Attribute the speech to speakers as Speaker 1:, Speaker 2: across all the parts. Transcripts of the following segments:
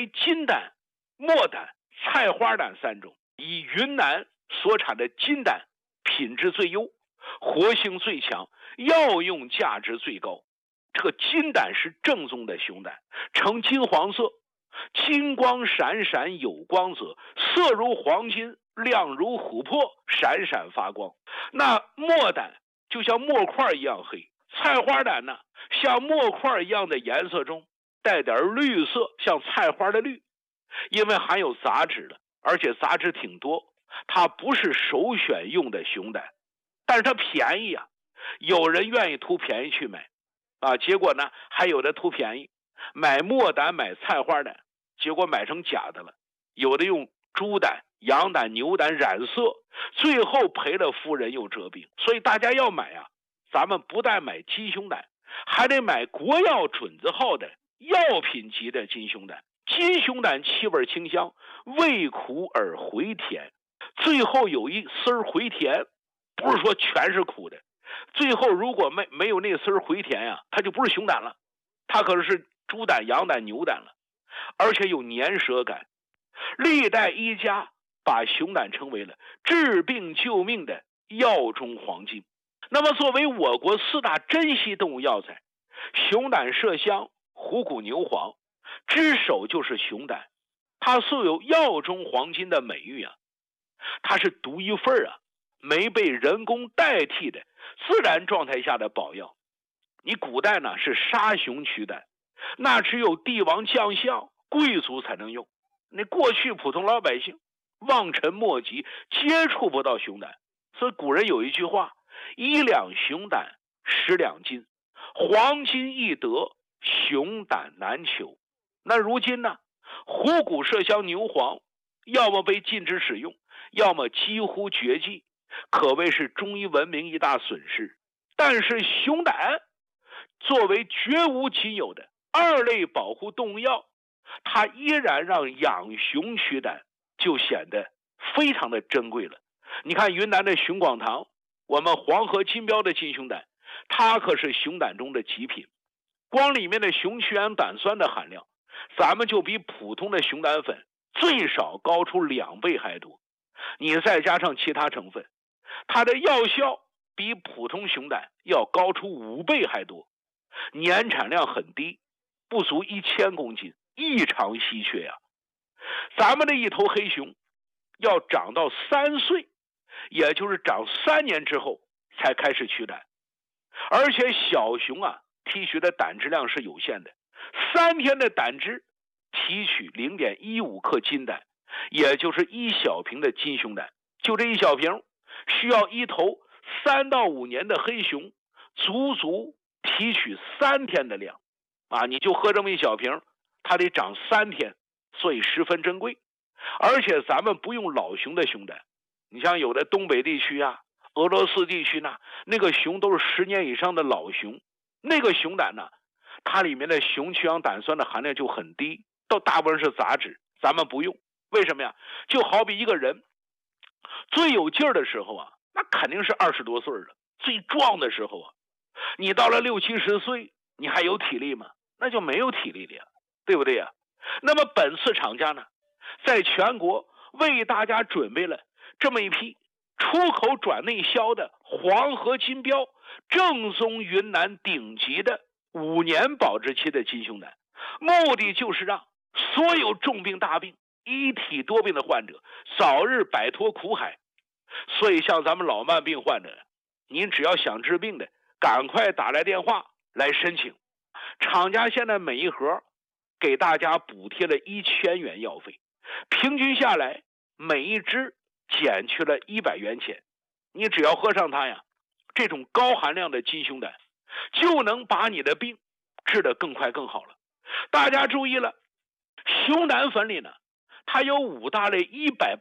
Speaker 1: 金胆、墨胆、菜花胆3种。以云南所产的金胆品质最优，活性最强，药用价值最高。这个金胆是正宗的熊胆，呈金黄色，金光闪闪有光泽，色如黄金，亮如琥珀，闪闪发光。那墨胆就像墨块一样黑，菜花胆呢，像墨块一样的颜色中带点绿色，像菜花的绿。因为含有杂质的，而且杂质挺多，它不是首选用的熊胆，但是它便宜啊，有人愿意图便宜去买啊，结果呢还有的图便宜买墨胆买菜花胆，结果买成假的了，有的用猪胆、羊胆、牛胆染色，最后赔了夫人又折兵。所以大家要买啊，咱们不但买金熊胆，还得买国药准字号的药品级的金熊胆。金熊胆气味清香，味苦而回甜，最后有一丝回甜，不是说全是苦的，最后如果没有那丝回甜呀，它就不是熊胆了，它可是猪胆、羊胆、牛胆了，而且有粘舌感。历代医家把熊胆称为了治病救命的药中黄金。那么作为我国4大珍稀动物药材，熊胆、麝香、虎骨、牛黄之首就是熊胆，它素有药中黄金的美誉啊，它是独一份啊，没被人工代替的自然状态下的宝药。你古代呢是杀熊取胆，那只有帝王将相、贵族才能用，那过去普通老百姓望尘莫及，接触不到熊胆。所以古人有一句话：1两熊胆10两金，黄金易得，熊胆难求。那如今呢，虎骨、麝香、牛黄要么被禁止使用，要么几乎绝迹，可谓是中医文明一大损失。但是熊胆作为绝无仅有的2类保护动物药，它依然让养熊取胆就显得非常的珍贵了。你看云南的熊广堂，我们黄河金标的金熊胆，它可是熊胆中的极品，光里面的熊曲氨胆酸的含量，咱们就比普通的熊胆粉最少高出2倍还多。你再加上其他成分，它的药效比普通熊胆要高出5倍还多，年产量很低，不足1000公斤，异常稀缺呀。咱们的一头黑熊要长到3岁，也就是长3年之后才开始取胆，而且小熊啊提取的胆质量是有限的，3天的胆汁提取0.15克金胆，也就是1小瓶的金熊胆。就这1小瓶需要一头3到5年的黑熊足足提取3天的量啊！你就喝这么1小瓶，它得长3天，所以十分珍贵。而且咱们不用老熊的熊胆，你像有的东北地区啊、俄罗斯地区呢，那个熊都是10年以上的老熊，那个熊胆呢，它里面的熊曲氨胆酸的含量就很低，都大部分是杂质，咱们不用。为什么呀？就好比一个人最有劲儿的时候啊，那肯定是20多岁了，最壮的时候啊，你到了60、70岁，你还有体力吗？那就没有体力了呀，对不对呀？那么本次厂家呢，在全国为大家准备了这么一批出口转内销的黄河金标正宗云南顶级的5年保质期的金熊胆，目的就是让所有重病大病、一体多病的患者早日摆脱苦海。所以像咱们老慢病患者，您只要想治病的，赶快打来电话来申请。厂家现在每一盒给大家补贴了1000元药费，平均下来每一支减去了100元钱。你只要喝上它呀，这种高含量的金熊胆就能把你的病治得更快更好了。大家注意了，熊胆粉里呢，它有5大类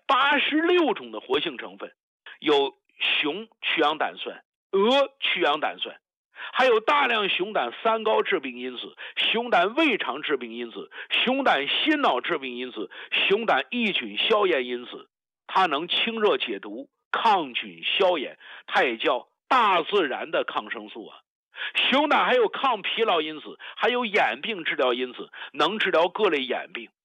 Speaker 1: 186种的活性成分，有熊曲氨胆酸、鹅曲氨胆酸，还有大量熊胆3高致病因子、熊胆胃肠致病因子、熊胆心脑致病因子、熊胆抑菌消炎因子。它能清热解毒、抗菌消炎，它也叫大自然的抗生素啊。熊胆还有抗疲劳因子，还有眼病治疗因子，能治疗各类眼病。